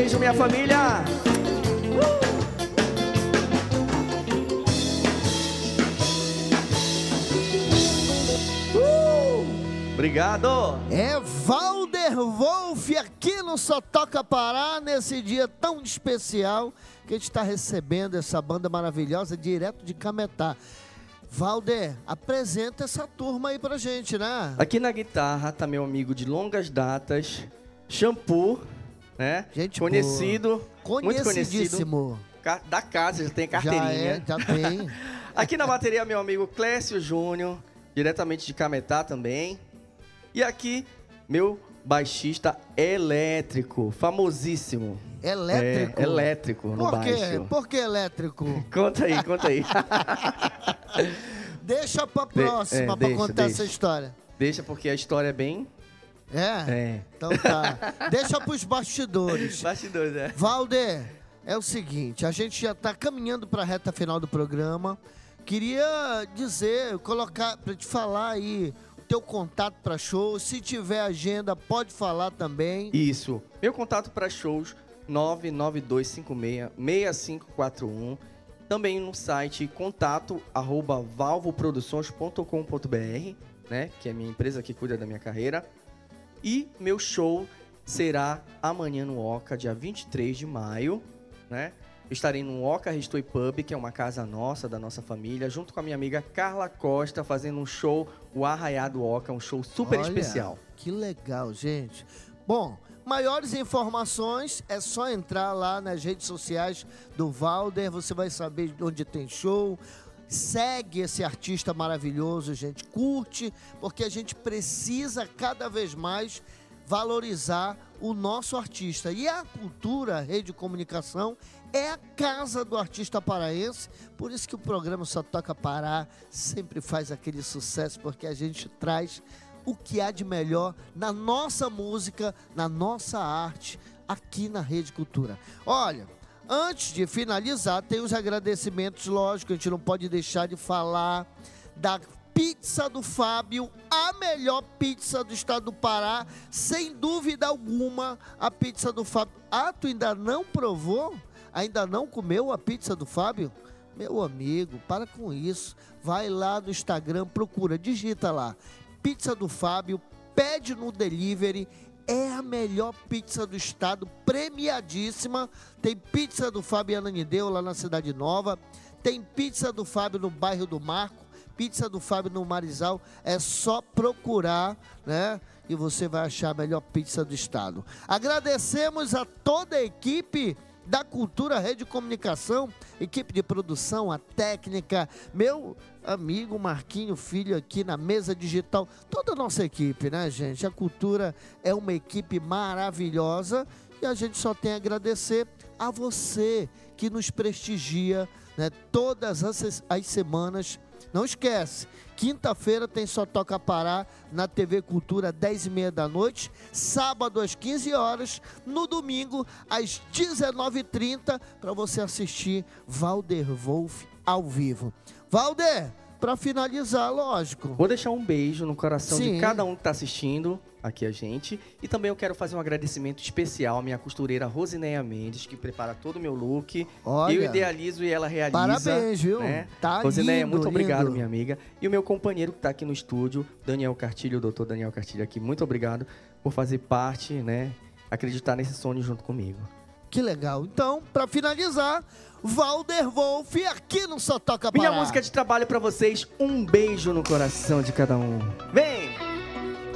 beijo, minha família. Obrigado. É Valder Wolf aqui no Só Toca Pará, nesse dia tão especial que a gente está recebendo essa banda maravilhosa direto de Cametá. Valder, apresenta essa turma aí pra gente, né? Aqui na guitarra tá meu amigo de longas datas, Shampoo, né? Gente conhecido, boa. muito conhecido. Da casa, já tem carteirinha. Já tem. Aqui na bateria, meu amigo Clécio Júnior, diretamente de Cametá também. E aqui, meu baixista elétrico, famosíssimo. Elétrico? Elétrico no baixo. Por que elétrico? Conta aí. Deixa pra próxima pra contar essa história. Deixa, porque a história é bem... É? Então tá. Deixa pros bastidores. Bastidores, é. Valder, é o seguinte, a gente já tá caminhando pra reta final do programa. Queria colocar pra te falar aí o teu contato pra show. Se tiver agenda, pode falar também. Isso. Meu contato pra shows, 99256-6541. Também no site contato@valvoproduções.com.br, né? Que é a minha empresa que cuida da minha carreira. E meu show será amanhã no Oca, dia 23 de maio, né? Eu estarei no Oca Restoi Pub, que é uma casa nossa, da nossa família, junto com a minha amiga Carla Costa, fazendo um show, o Arraiado Oca, um show super especial. Que legal, gente. Bom, maiores informações é só entrar lá nas redes sociais do Valder, você vai saber onde tem show. Segue esse artista maravilhoso, gente. Curte, porque a gente precisa cada vez mais valorizar o nosso artista. E a Cultura Rede de Comunicação é a casa do artista paraense. Por isso que o programa Só Toca Pará sempre faz aquele sucesso, porque a gente traz o que há de melhor na nossa música, na nossa arte, aqui na Rede Cultura. Olha, antes de finalizar, tem os agradecimentos, lógico, a gente não pode deixar de falar da Pizza do Fábio, a melhor pizza do estado do Pará, sem dúvida alguma, a pizza do Fábio. Ah, tu ainda não provou? Ainda não comeu a pizza do Fábio? Meu amigo, para com isso. Vai lá no Instagram, procura, digita lá, Pizza do Fábio, pede no delivery. É a melhor pizza do estado, premiadíssima. Tem pizza do Fábio Ananideu, lá na Cidade Nova. Tem pizza do Fábio no bairro do Marco. Pizza do Fábio no Marizal. É só procurar, né? E você vai achar a melhor pizza do estado. Agradecemos a toda a equipe da Cultura Rede de Comunicação, equipe de produção, a técnica, meu amigo Marquinho Filho aqui na mesa digital, toda a nossa equipe, né, gente? A Cultura é uma equipe maravilhosa e a gente só tem a agradecer a você que nos prestigia, né, todas as semanas. Não esquece, quinta-feira tem Só Toca Pará na TV Cultura, 10h30 da noite, sábado às 15 horas, no domingo às 19h30, para você assistir Valder Wolf ao vivo. Valder, para finalizar, lógico. Vou deixar um beijo no coração Sim. de cada um que está assistindo aqui a gente. E também eu quero fazer um agradecimento especial à minha costureira Rosineia Mendes, que prepara todo o meu look. Olha, eu idealizo e ela realiza. Parabéns, viu? Né? Tá Rosineia, lindo, muito obrigado, lindo. minha amiga. E o meu companheiro que está aqui no estúdio, Daniel Cartilho, o doutor Daniel Cartilho aqui. Muito obrigado por fazer parte, né? Acreditar nesse sonho junto comigo. Que legal. Então, para finalizar, Valder Wolf aqui no Só Toca Pará. Minha música de trabalho para vocês. Um beijo no coração de cada um. Vem!